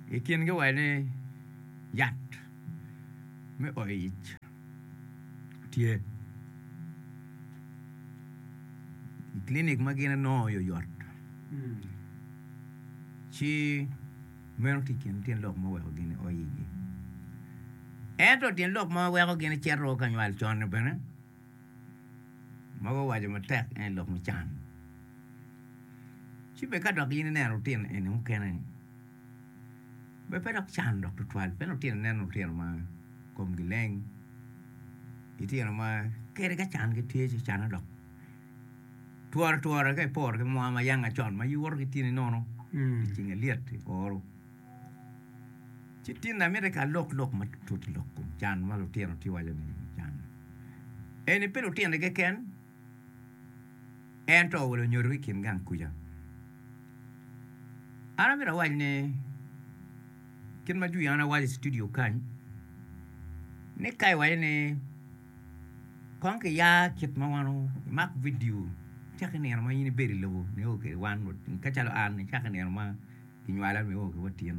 Ikin cái vậy này giặt mới oi tie clinic mà kia nó yo yot chi men ti kin tiền lộc mà vậy cái này oi gì em rồi tiền lộc mà vậy cái này chơi rồi cái nhval chọn này bên mà có vậy mà tech em lộc mà chan chi bây giờ cái này rồi tiền em không cái này bây giờ chan đọc tụt vào bây giờ tiền này rồi tiền mà cùng cái leng itu mà cái chan cái thiê chan nó đọc tuar cái por cái mà yang chọn mà yêu cái tiền nó chỉ nghe liệt thì có chỉ tiền là mấy cái lộc mà tụt lộc cũng chan mà tiền nó tiêu vào cho mình chan em này pero tiền cái kén em trâu rồi nhiều cái kiếm gang cùi à anh biết là này cái mà chú anh là studio can này cái vậy này con cái ya kit mà wano mak video chắc cái này mà ini beri lobo ne o ke wan một cái chalo an chắc cái này mà cái nhòa me o ke watien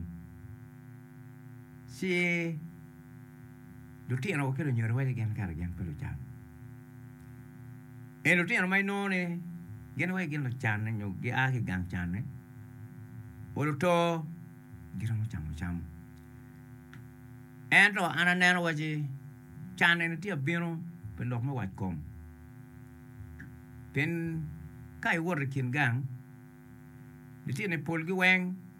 si do ti no ke nyoro wa gen kar gen pelo chan e do ti no mai no ne gen wa gen lo chan ne nyo ge a ke gang chan ne o do to gira mo cham en to anana no wa ji chan ne ti abinoเป็นดอกไม้หวานกลมเป็นใกล้วัดเขียนกังดิที่ในโพลกี่แวง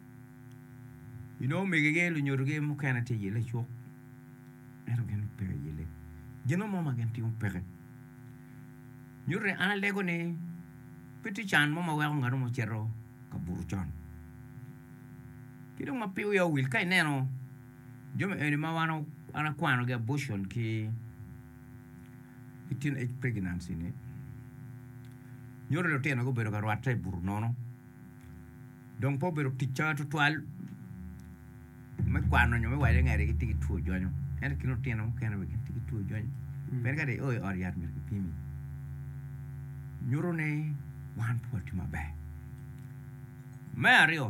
มีเกลือหยดเกลือมุขนาดที่ยิ่งเลยชกไอ้เราแค่เปย์ยิ่งเลยยิ่งน้องมาแค่ที่มันเปย์หยดเลยอันนั้นเล็กกว่านี้พิธีจานมาแวงงานมาเจอเรากับบุรุษจอนคิดว่ามาพิวเอาวิลใกล้แน่นอนจำเป็นมาวันอันนั้นกวนเราแกบุชอนคีteenage pregnancy ne nyoro lo tena go bero garwata buru nono donc po bero ticca to toal me kwano nyo me wale ngare ki tiki tuo jonyo en kino tena mo kana be tiki tuo jonyo ben ka de oy oriat mir ki pimi nyoro ne wan poti mabe mario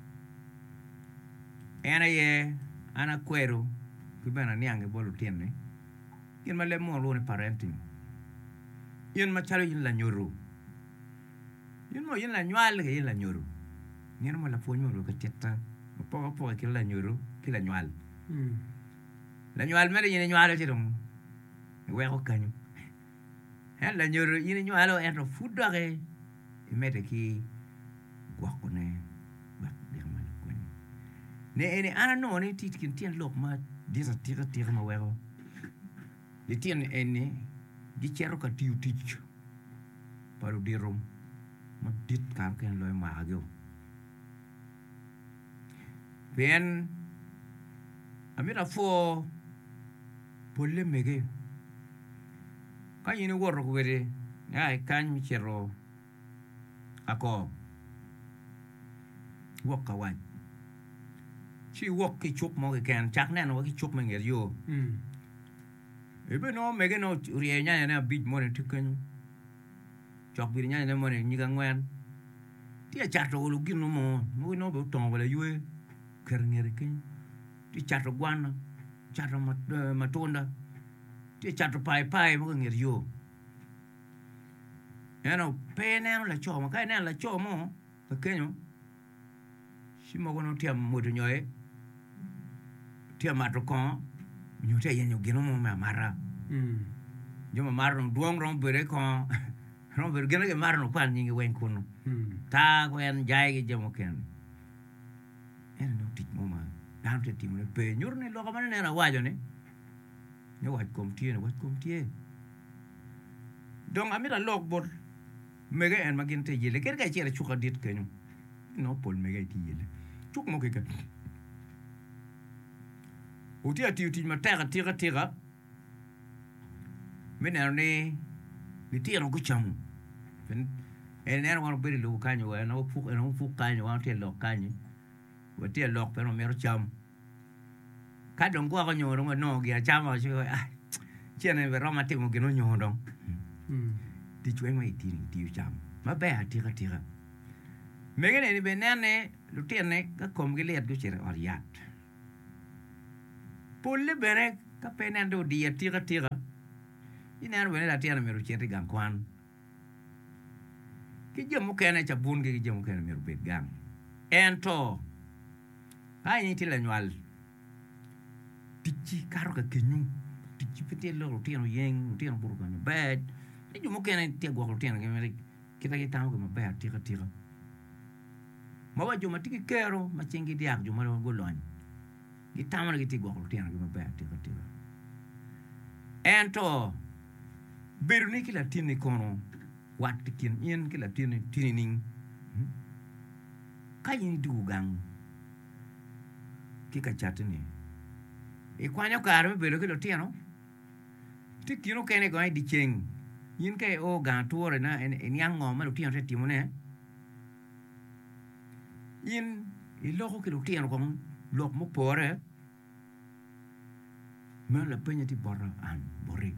ana kwero ki bana niange bolu tenne kin ma le mo lo ne parenting yen ma chalo yin la nyoro yin mo yin la nywal ke yin la nyoro yen mo la fo nyoro ke tetta po ke la nyoro ke la nywal la nywal me yin nywal ti dum we ko kanyu la nyoro yin nywal en ro fudo ke me de ki gwa ko ne ba de ma ko ne ana no ne tit kin tien lok ma disa tira ma we ko di tien ene di chero ka tiu tich paru di rom ma dit kam ken loy ma agyo ben amira fo polle mege ka yini worro ko wede ay kan mi chero ako wokka wan chi wokki chuk mo ke ken chak nen wo ki chuk me nger yo ebe no mege no rienya na big mo ne tukenyu chok bir nya ne mo ne nyiga ngwen ti chato lu ginu mo no be ton wala yue ker ngere ken ti chato gwana chato matunda ti chato pai mo ngere yo eno pe ne la cho mo kai ne la cho mo ka kenyo si mo gono ti am mo to nyoe ti amato kon nyote yenyo gino mo ma mara yo ma maro duong rom bere ko rom bere gino ke maro pan nyingi wen kuno ta wen jai ge jemo ken en no tik mo ma dam te tim ne pe nyor ne lo ka man ne na wajo ne waj kom tie donc amira lok bor mega en magin te yele ker ga chere chuka dit kenyo no pol mega ti yele chuk mo ke uti ati ma tira mena ne litiro ku chamu en era wan beri lu kanyo en fu kanyo wan te lo kanyo wa te lo pero mero cham ka dong gwa ko nyoro no gi cham wa chi ai chene ve roma te mo gi no nyoro ti chwe mai ti cham ma be tira Megane ni benane lutiene ka kom gilet go chere oriat. Pulle bene ka penando dia tira. Inar bene la tiana meru chere gang kwan. Ki jamu kene chabun ki jamu kene meru bet gang. Ento ai ni tila nyual. Tichi karo ka kenyu. Tichi pete lo lutieno yeng lutieno buru kan bad. Ni jamu kene tia gwa lutieno ke kita tahu ke mabaya tira. Mawa juma tiki kero machengi diak juma lo golon. Gitama lagi tigo ko tiana ke mabaya tira. Ento beruni ki latini kono wat kin yen ki latini tinining. Kayin dugang ki kachatini. E kwanyo karo bero ki latiano. Tikino kene ko ai dicheng. Yin ke o ga tuore na en yang ngoma lutiano te timone. Yin iloko ki lutiano kong lok mo pore. Me la penya ti borra an borri.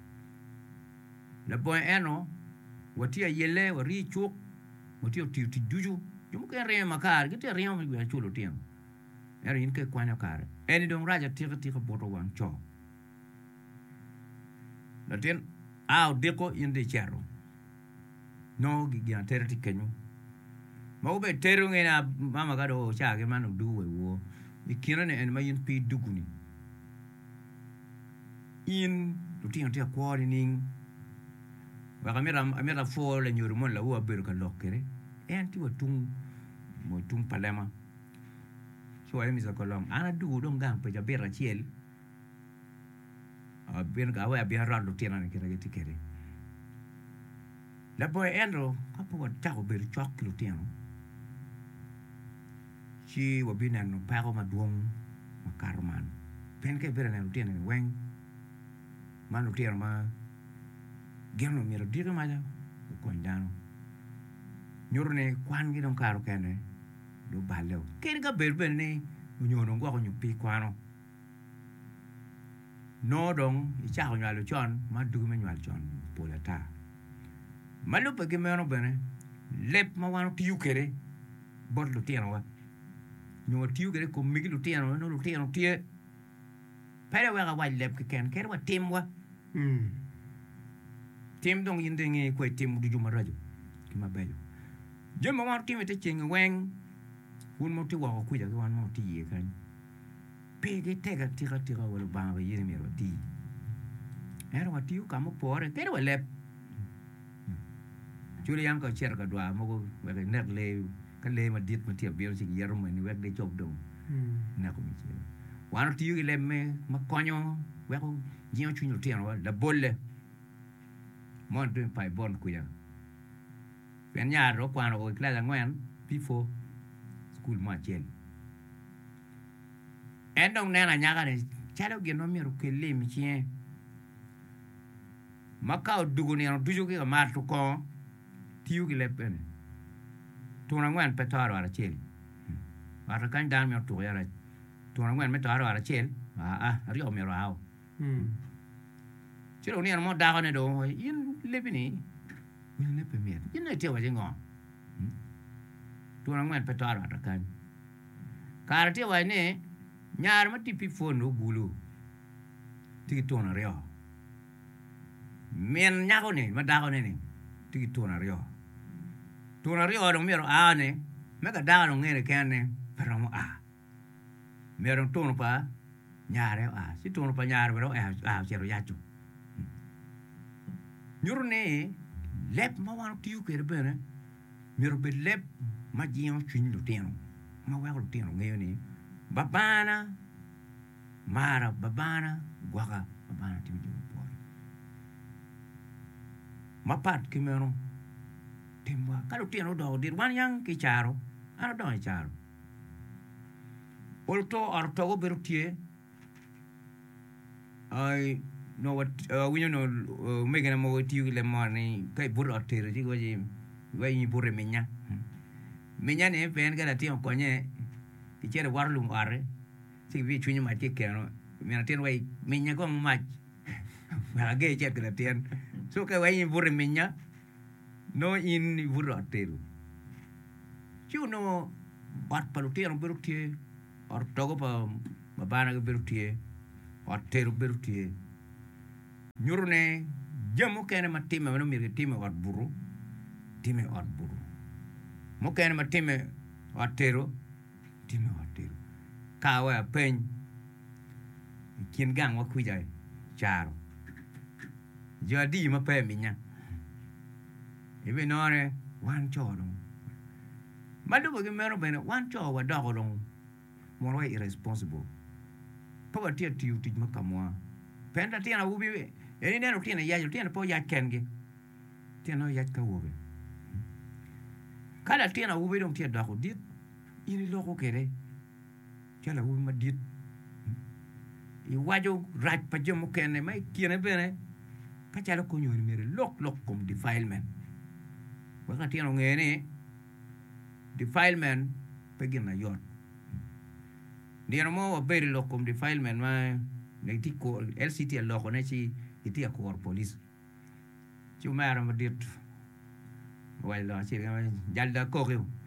La boy eno watia yele wari chuk watia ti duju. Jumu ke re makar ki te riam mi gwa chulo tiam. Era yin ke kwanyo kar. Eni dong raja tira boto wan cho. La ten au deko yin de chero. No gi gyan tere ti kenyu. Mau be teru ngena mama gado cha ke manu duwe wo. Ikira ne en ma yin pi duguni. In lutin tia kwari ning. Waka amira fo le nyuru mon la uwa beru ka lokere. Enti wa tung mo tung palema. So ay misa kolong ana dugu dong gang pe jabera chiel. Ben ga wa bi haral lutin an kira geti kere. La boy endro kapo wa tako beru chok lutin. Si wa binan no paro ma duong ma karman. Pen ke bera na lutin ni weng. Man lutin ma gerno miro dira ma ja ko ndano. Nyorne kwan gi don karo kene do baleo. Kere ga berben ne nyono ngwa ko nyupi kwano. No dong I cha ko nyalo chon ma du me nyalo chon polata. Malu pe ke meno bene lep ma wano tiu kere bot lutin wa. Nyo tiu kere ko migi lutin no lutin tie. Pere wa ga wa lep ke ken kere wa tim wa. Tim dong yinde ngi ko tim du juma radio. Ki ma bayo. Jema wa tim te ching weng. Un mo ti wa ko ja wan mo ti ye kan. Pe ge te ga tira wa ba ba yire mi ro ti. Era wa tiu ka mo pore kere wa lep. Juli yang ko cher ka dwa mo ko wa ga net le ka le ma dit ma ti bi si yero mo ni wa de chop dong. Na ko mi cher. Wan tiu ge le me ma konyo wa ko jio chunyo ti wa la bolle. Mon tu pai bon kuya. Pen nya ro kwano o kla ngwen before school ma chen. Endong nena nyaga ne chalo ge no miro ke le mi chien. Makao dugu ne no duju ke ma tu ko tiu ke le pen. Tu na ngwen pe taro ara chen. Ara kan dan mi tu ya ra. Tu na ngwen me taro ara chen. Ri o mi ro hao. Chiro ni mo da ne do yin lebini yin le pe mi yin ne te wa jingo tu na ngwen pe taro ta kan kar te wa ne nyar ma ti pi fo no gulu ti to na rio men nya ko ne ma da ko ne ni ti to na rio dong mi ro a ne me ka da no ngere kan ne pero mo a me ro to no pa nyare a si to no pa nyare ro a chero ya chu Nyorne lep ma wan tiu kere bene. Miro be lep ma jion chun luteno. Ma wa luteno ngayo ni. Babana mara babana gwaka babana timi por. Ma pat kimero. Temwa ka luteno do dir wan yang ki charo. Ana do charo. Olto artogo berutie. I no what we know making a mo tiu le morning kai bur otter ji go ji wai bur menya ne pen ga ti ko nye ti chere war lum are ti vi chunyi ma ti kero me na ten wai menya ko ma ma ge che ga ten so ka wai bur menya no in bur otter you know what palutien berutie or togo pa mabana berutie or teru berutie nyurune jamu kene matime no mi time or buru time or buru mo kene matime or teru time or teru kawa pen kin gang wa kujai charo jadi ma pe minya ibe nore wan choro madu bo gemero bene wan cho wa dogolong mo irresponsible po tia tiu ti ma kamwa penda tia ubi eni neno tia ya tia po ya kenge tia no ya ka ubi kada tia ubi dong tia dogo dit ini loko kere tia la ubi ma dit I wajo raj pa jomo kene mai kiene bene ka chala ko nyori mere lok kom defilement waka tia no ngene defilement pegin na yot dia mo beri lokum defilement ma ne ti ko LCT lo ko ne ci iti ko police ci mara ma dit wala ci jalda ko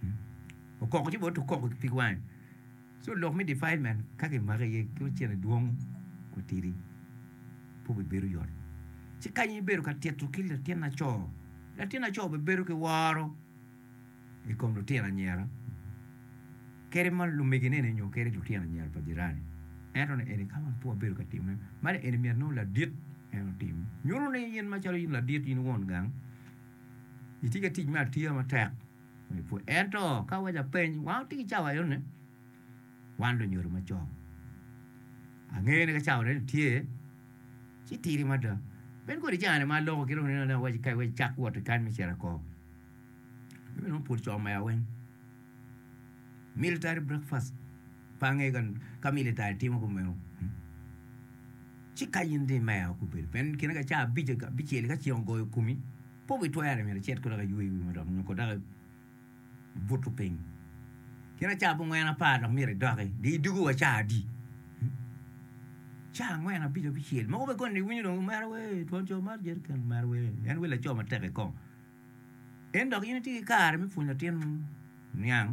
ko ci bo to ko pi wan so lo mi defilement ka ke mare ye ko ci ne duong ko tiri po be beru yot ci kanyi beru ka tietu kila tiena cho la tiena cho be beru ke waro e kom lo tiena nyera kere mal lu megene ne nyo kere tiena nyera pa jirani ero ne ene kama po beru ka tim mare ene mi no la dit eno tim nyoro ne yen ma chalo yin la dit yin won gang iti ka tij ma tia ma tak me po ento ka wa ja pen wa ti cha wa yo ne wan do nyoro ma cho angene ka cha ne tie ci tiri ma da ben ko di jane ma lo ko ne na wa kai wa chak wa kan mi chera ko me no pur cho ma wen military breakfast pange gan ka military team ko me no ci kayin de ma ko be ben kina ka cha bi ka bi chele ka chion go kumi po bi to ya me chet ko da yui ma do ko da butu ping kina cha bu ngana pa da mi re da di dugu wa cha di cha ngwana bi bi chele ma ko be kon ni wini no ma we ton cho ma jer kan ma we en we la cho ma te ko en dog unity kar mi fu na tien nyang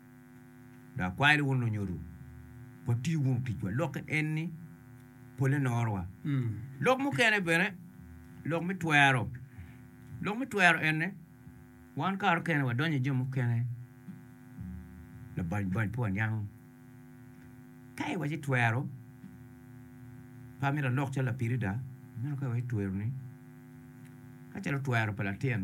da kwai lu no nyoru po ti won ti ko lok en ni pole norwa lok mu kene bene lok mi twero ene wan kar kene wa donye jumu kene la ban po nyang kai wa ji twero pa mi la lok chala pirida no ka wa twero ni ka chala twero pala tien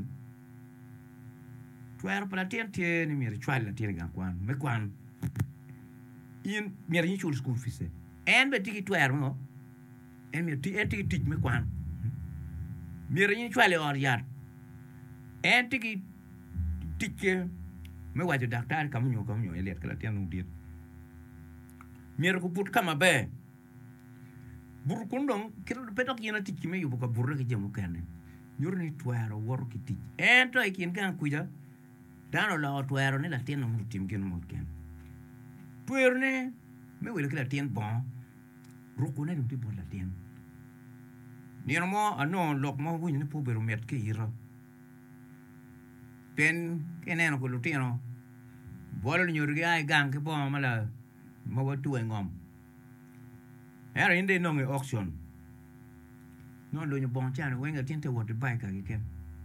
tie ni mi ritual la tien ga kwan me kwan in mi ri chul school fees en be tiki twero no en mi tiki me kwan mi ri chwale or yar en tiki tike me wajo daktar kam nyo elet kala tien no dit mi ri ko put kama be bur kundong kiro petok yena tiki me yubuka burre ke jamu kane nyurni twero wor ki tiki en to ikin kan kuja dano la twero ne la tien no tim ken mo ken twero ne me wele kala tien bon rukune dum ti bon la tien ni mo ano lok mo wu ni po beru met ke ira pen kenen ko lutino bol nyurgi ai gang ke bon mala mo wa tu ngom era inde no nge auction no lo ni bon chan wenga tinte wo de bai ka ken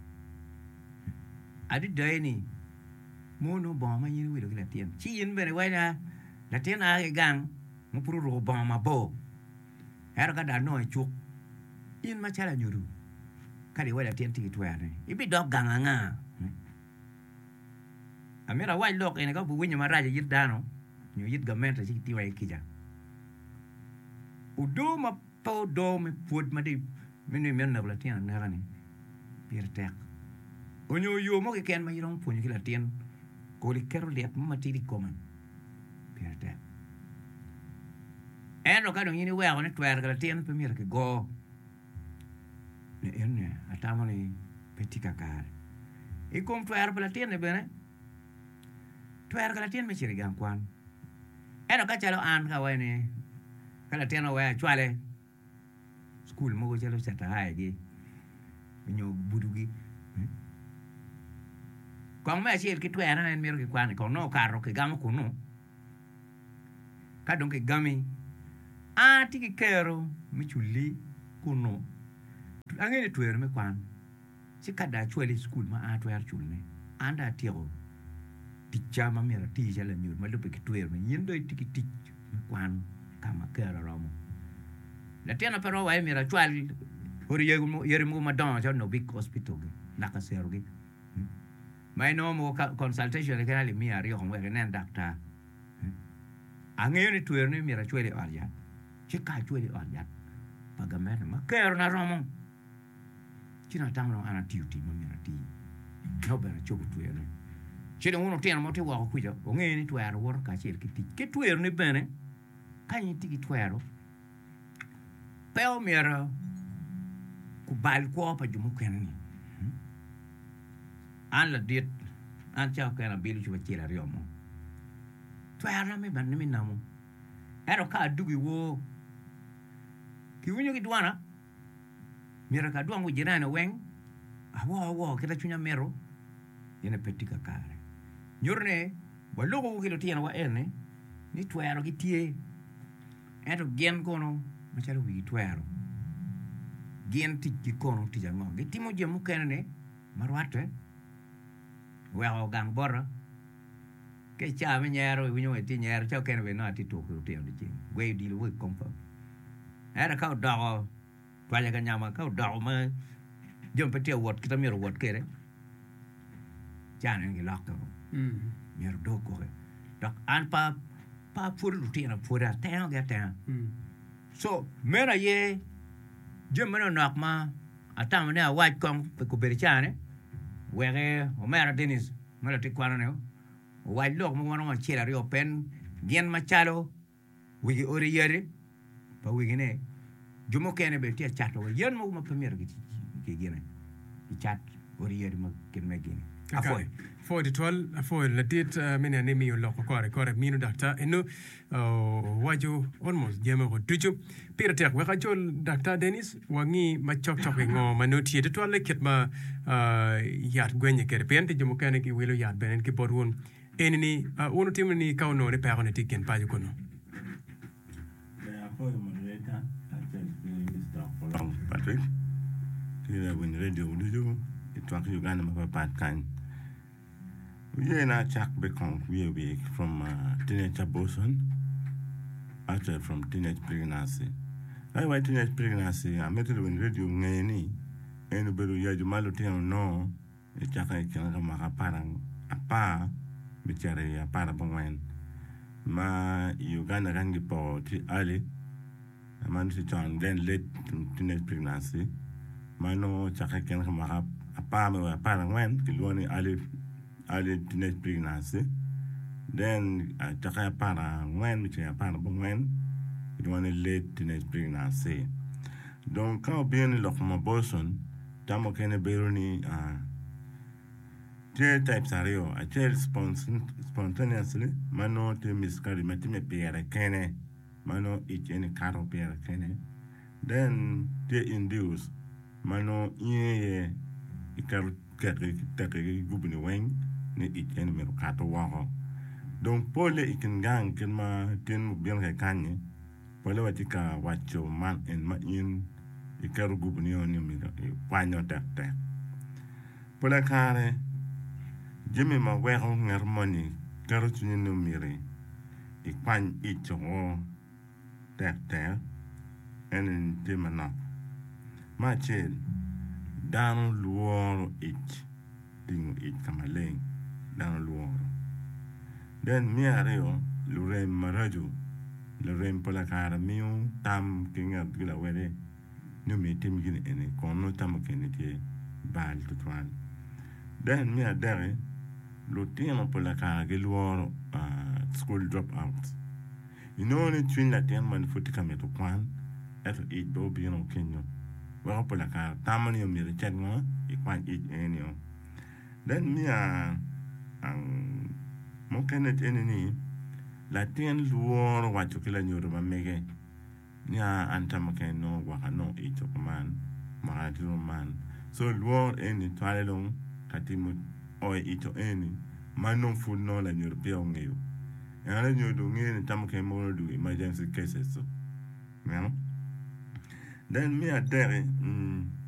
adi dai ni mo no bon ma yin wi la tien chi yin bene wa na la tien a gang mo puru ro bon ma bo era ka da no chuk in ma chala nyuru kali wa la tien ti twere ibi dog gang nga amira wa lok ene ka bu winya maraja yit dano nyu yit gamenta chi ti wa kija udo ma po do me put ma di minu men na la tien na rani pir tek onyo yo mo ke ken ma yirong punyi la tien ko li kero liat ma ti di koman pir tek eno ka do yini wa ne twere la tien pe mir ke go ne enne atamo ni petika kar e kom twere la tien ne bene twere la tien me chiri gan kwan eno ka chalo an ka wa ne kala tena wa chwale school mo chalo chata hai gi nyo budugi con me achiel ki twera en miero ki kwan con no carro ke gamo kuno ka don ke gami a ti ki kero mi chuli kuno angene twer me kwan si kada chweli school ma a twer chulne anda tiro ticha ma mera ticha la nyur ma lupe ki twer me yindo tiki tich me kwan kama kero romo la tena pero wa mera chwal hori yeri mu ma don no big hospital na ka sero gi mai no mo consultation ke ali mi ari on wege nen doctor angene twer ne mera chweli arya ci ka chweli arya pagamene ma kero na romo China tanglo ana tiuti ma mera ti no bera choku twer chile uno tiena mo ti wa kuja o ngeni twer wor ka chil ki twer ne bene kanyi tiki twero peo mera ku bal ko pa jumu kenni an la dit an cha kana bilu chuba chila riomo twero me ban mi namo ero ka dugi wo ki winyo ki dwana mera ka duangu jirani weng awo kita chunya mero yene petika kare nyorne wa logo kilo tiena wa ene ni twero ki tie ero gen kono machalo wi twero gen tiki kono tija ngo gitimo je mukene marwate wa gang bora ke cha me nyero winyo ti nyero cha kene we no ati to ko te ndi we di lo we kompa era ka dago twanya ka nyama ka dago ma jom pete wot kita mero wot kere jana ngi lakko mero do ko dok an pa fur lutina fura tan ga tan so mera ye jom mena nak ma atam ne a waj kom ko berchane wege o mera Dennis mera ti kwana ne o waj lok mo wono chira ri open gen machalo wigi ori yere pa wigi ne jumo kene be ti chato yen mo ma premier ki gene chat ori yere ma ken me gene afoy for the 12 for the date mena ne mi lo ko kore minu doctor eno waju almost jema ko tuju pira tek wa kajol doctor Dennis wangi ma chok chok ngo manuti de to leket ma yat gwenye kere pente jumo kene ki wilo yat benen ki bodwon enini wono timni kawno ne pa ne tiken pa ko no Patrick tira win radio duju itwak Uganda ma pat kan we na chak be kon we from teenage abortion after from teenage pregnancy I went teenage pregnancy I met win radio ngeni enu beru ya jumalo tiano no e chaka ikana ma parang apa bicara ya para bangwen ma Uganda rangi po ti ali man si John then late teenage pregnancy mano chaka ikana ma apa me para ngwen kiloni ali teenage pregnancy then chaka para ngwen bicara para bangwen kiloni late teenage pregnancy donc quand bien le comme abortion tamo kene beroni two types are yo a child spontaneously mano te miscarry matime pere kene mano each any caro pere kene then te induce mano ye ikar kake gubni weng ne each any mero kato wako donc pole ikingang kinma tin bien ke kanye pole watika wacho man en ma in ikaru gubni oni mi panyo takte pole kare Jimmy ma wero ngarmoni karo tuni no mire ikpan icho takte en dimana ma chel dan luoro ich ding ich kamaleng dan luoro then mi areo lurem maraju lurem pola kara miu tam kinga gila wede no me tim gine ene kono tam kene tie bal to twan then mi adere lo tema pola kara ge luoro school drop out you know ni twin la tem man futi kameto kwan eto it do bi no kenyo wa pola kara tamani yo mi rechet ngo ikwan it enyo then mi mo kene eneni la ten luoro wacho kila nyoro ma mege nya antama keno wakano ito man maratiro man so luor eni twale long katimu o ito eni manon fu no la nyur pia ngeo ana nyo do ngene tam ke mo do emergency cases so then me atere